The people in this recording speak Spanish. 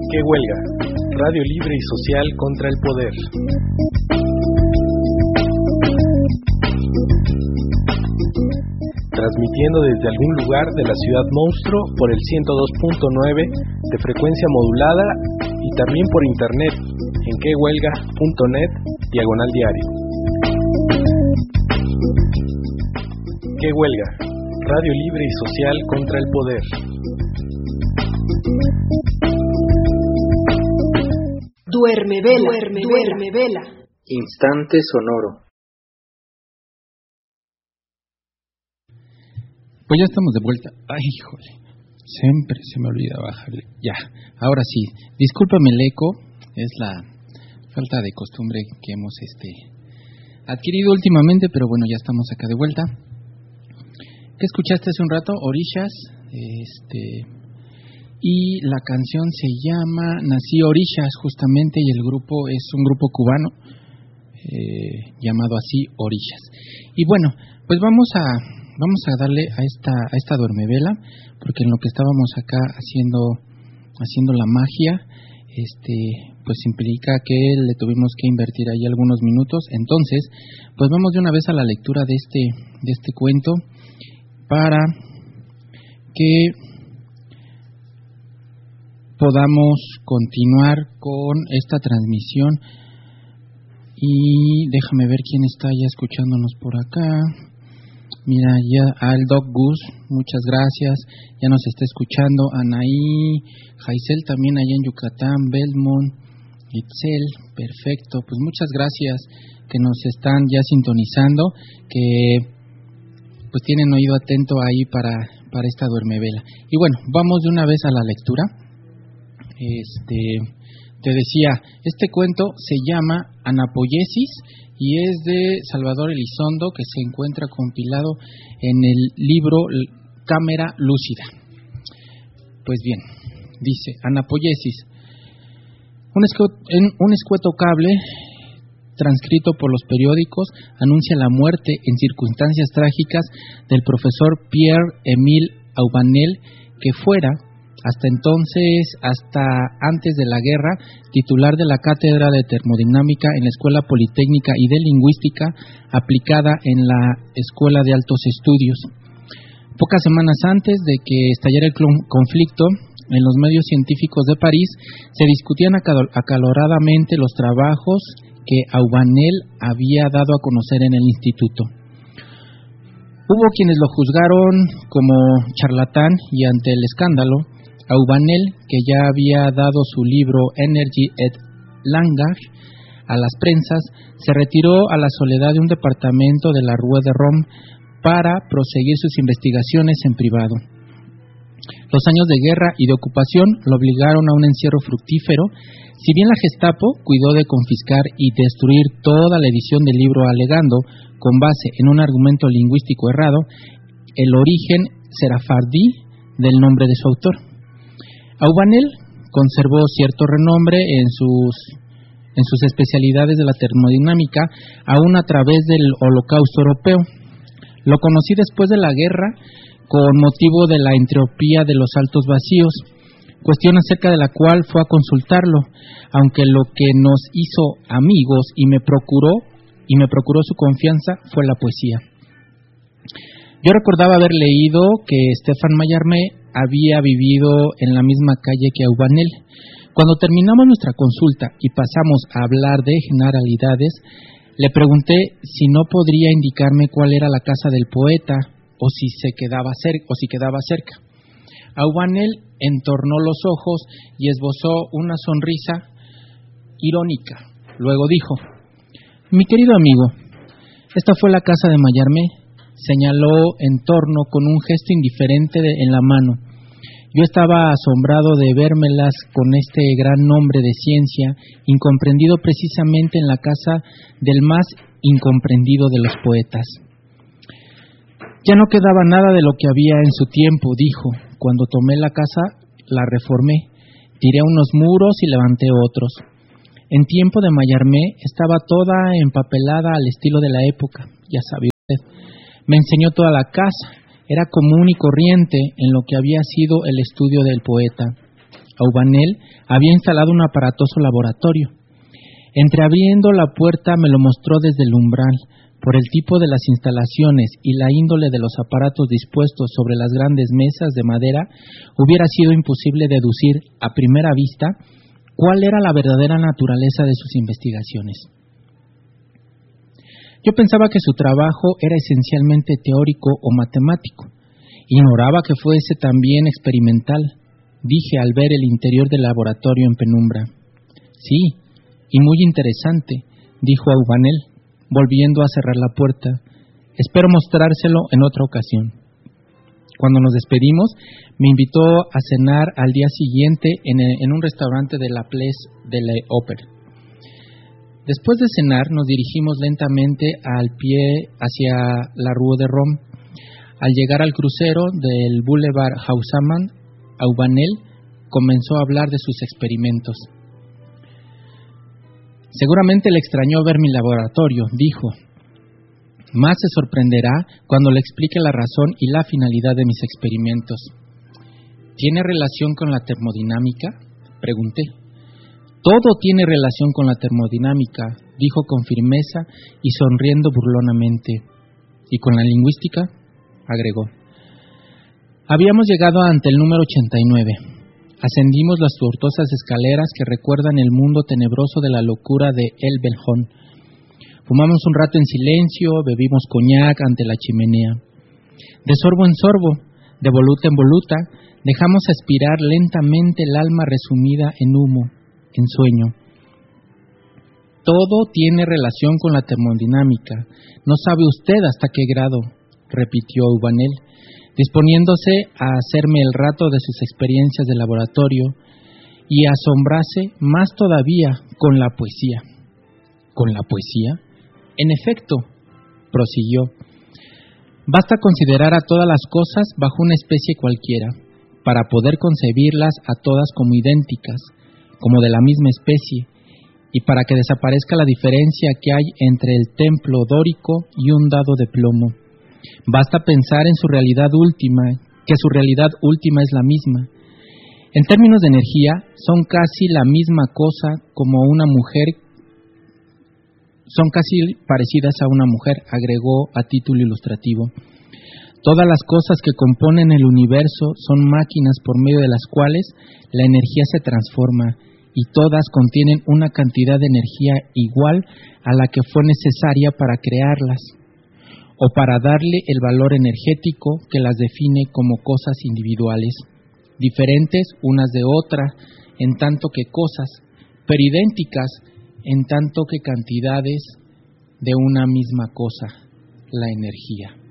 ¿Qué huelga? Radio libre y social contra el poder. Transmitiendo desde algún lugar de la ciudad monstruo por el 102.9 de frecuencia modulada y también por internet en quehuelga.net/diario. ¿Qué huelga? Radio libre y social contra el poder. Duerme vela, duerme vela. Instante sonoro. Pues ya estamos de vuelta. Ay, híjole, siempre se me olvida bajarle. Ya, ahora sí, discúlpame el eco, es la falta de costumbre que hemos adquirido últimamente, pero bueno, ya estamos acá de vuelta. ¿Qué escuchaste hace un rato? Orishas, y la canción se llama Nací Orishas, justamente, y el grupo es un grupo cubano llamado así Orishas. Y bueno, pues vamos a darle a esta duermevela, porque en lo que estábamos acá haciendo la magia, pues implica que le tuvimos que invertir ahí algunos minutos. Entonces, pues vamos de una vez a la lectura de este cuento para que podamos continuar con esta transmisión. Y déjame ver quién está ya escuchándonos por acá. Mira, ya al Doc Gus, muchas gracias, ya nos está escuchando. Anaí, Jaisel también allá en Yucatán, Belmont, Itzel, perfecto, pues muchas gracias que nos están ya sintonizando, que pues tienen oído atento ahí para esta duermevela. Y bueno, vamos de una vez a la lectura. Te decía, este cuento se llama Anapoyesis y es de Salvador Elizondo, que se encuentra compilado en el libro Cámara Lúcida. Pues bien, dice Anapoyesis. Un escueto cable transcrito por los periódicos anuncia la muerte en circunstancias trágicas del profesor Pierre-Émile Aubanel, que fuera hasta antes de la guerra, titular de la Cátedra de Termodinámica en la Escuela Politécnica y de Lingüística aplicada en la Escuela de Altos Estudios. Pocas semanas antes de que estallara el conflicto, en los medios científicos de París se discutían acaloradamente los trabajos que Aubanel había dado a conocer en el instituto. Hubo quienes lo juzgaron como charlatán y ante el escándalo, Aubanel, que ya había dado su libro Energie et Langage a las prensas, se retiró a la soledad de un departamento de la Rue de Rome para proseguir sus investigaciones en privado. Los años de guerra y de ocupación lo obligaron a un encierro fructífero. Si bien la Gestapo cuidó de confiscar y destruir toda la edición del libro alegando, con base en un argumento lingüístico errado, el origen serafardí del nombre de su autor. Aubanel conservó cierto renombre en sus especialidades de la termodinámica, aún a través del Holocausto europeo. Lo conocí después de la guerra con motivo de la entropía de los altos vacíos, cuestión acerca de la cual fue a consultarlo, aunque lo que nos hizo amigos y me procuró su confianza fue la poesía. Yo recordaba haber leído que Stéphane Mallarmé había vivido en la misma calle que Aubanel. Cuando terminamos nuestra consulta y pasamos a hablar de generalidades, le pregunté si no podría indicarme cuál era la casa del poeta o si quedaba cerca. Aubanel entornó los ojos y esbozó una sonrisa irónica. Luego dijo: mi querido amigo, esta fue la casa de Mallarmé. Señaló en torno con un gesto indiferente en la mano. Yo estaba asombrado de vérmelas con este gran nombre de ciencia, incomprendido precisamente en la casa del más incomprendido de los poetas. Ya no quedaba nada de lo que había en su tiempo, dijo. Cuando tomé la casa, la reformé, tiré unos muros y levanté otros. En tiempo de Mallarmé estaba toda empapelada al estilo de la época, ya sabe usted. Me enseñó toda la casa, era común y corriente en lo que había sido el estudio del poeta. Aubanel había instalado un aparatoso laboratorio. Entreabriendo la puerta me lo mostró desde el umbral. Por el tipo de las instalaciones y la índole de los aparatos dispuestos sobre las grandes mesas de madera, hubiera sido imposible deducir a primera vista cuál era la verdadera naturaleza de sus investigaciones. Yo pensaba que su trabajo era esencialmente teórico o matemático. Ignoraba que fuese también experimental, dije al ver el interior del laboratorio en penumbra. Sí, y muy interesante, dijo Aubanel, volviendo a cerrar la puerta. Espero mostrárselo en otra ocasión. Cuando nos despedimos, me invitó a cenar al día siguiente en un restaurante de la Place de l'Opéra. Después de cenar, nos dirigimos lentamente al pie hacia la Rue de Rome. Al llegar al crucero del Boulevard Haussmann, Aubanel comenzó a hablar de sus experimentos. Seguramente le extrañó ver mi laboratorio, dijo. Más se sorprenderá cuando le explique la razón y la finalidad de mis experimentos. ¿Tiene relación con la termodinámica?, pregunté. Todo tiene relación con la termodinámica, dijo con firmeza y sonriendo burlonamente. ¿Y con la lingüística?, agregó. Habíamos llegado ante el número 89. Ascendimos las tortuosas escaleras que recuerdan el mundo tenebroso de la locura de El Beljón. Fumamos un rato en silencio, bebimos coñac ante la chimenea. De sorbo en sorbo, de voluta en voluta, dejamos aspirar lentamente el alma resumida en humo, en sueño. Todo tiene relación con la termodinámica. No sabe usted hasta qué grado, repitió Aubanel, disponiéndose a hacerme el rato de sus experiencias de laboratorio y a asombrarse más todavía con la poesía. ¿Con la poesía? En efecto, prosiguió, basta considerar a todas las cosas bajo una especie cualquiera, para poder concebirlas a todas como idénticas, como de la misma especie, y para que desaparezca la diferencia que hay entre el templo dórico y un dado de plomo. Basta pensar en su realidad última, que su realidad última es la misma. En términos de energía, son casi la misma cosa como una mujer, son casi parecidas a una mujer, agregó a título ilustrativo. Todas las cosas que componen el universo son máquinas por medio de las cuales la energía se transforma, y todas contienen una cantidad de energía igual a la que fue necesaria para crearlas, o para darle el valor energético que las define como cosas individuales, diferentes unas de otras, en tanto que cosas, pero idénticas en tanto que cantidades de una misma cosa, la energía.